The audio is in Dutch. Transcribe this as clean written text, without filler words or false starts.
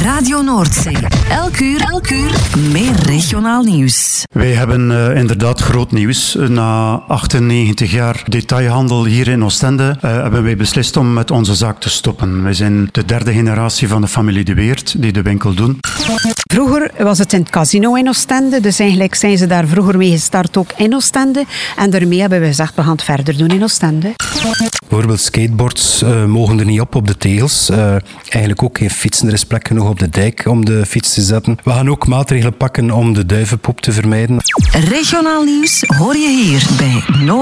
Radio Noordzee. Elk uur meer regionaal nieuws. Wij hebben inderdaad groot nieuws. Na 98 jaar detailhandel hier in Oostende hebben wij beslist om met onze zaak te stoppen. Wij zijn de derde generatie van de familie De Weert die de winkel doen. Vroeger was het in het casino in Oostende, dus eigenlijk zijn ze daar vroeger mee gestart ook in Oostende. En daarmee hebben we gezegd, we gaan het verder doen in Oostende. Bijvoorbeeld skateboards mogen er niet op de tegels. Eigenlijk ook geen fietsen. Er is plek genoeg op de dijk om de fiets te zetten. We gaan ook maatregelen pakken om de duivenpoep te vermijden. Regionaal nieuws hoor je hier bij Noord.